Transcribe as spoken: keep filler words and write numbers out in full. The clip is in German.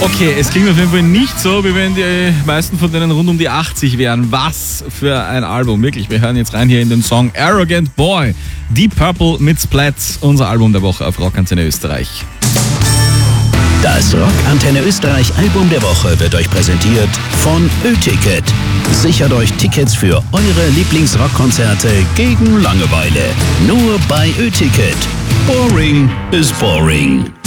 Okay, es klingt auf jeden Fall nicht so, wie wenn die meisten von denen rund um die achtzig wären. Was für ein Album, wirklich. Wir hören jetzt rein hier in den Song Arrogant Boy. Deep Purple mit Splats, unser Album der Woche auf Rockantenne Österreich. Das Rockantenne Österreich Album der Woche wird euch präsentiert von Ö-Ticket. Sichert euch Tickets für eure Lieblingsrockkonzerte gegen Langeweile. Nur bei Ö-Ticket. Boring is boring.